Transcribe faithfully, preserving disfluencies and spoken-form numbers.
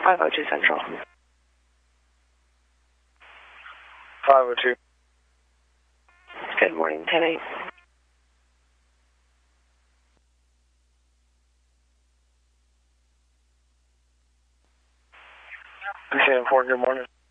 five oh two Central. five oh two. Good morning, ten eight. ten four, good morning.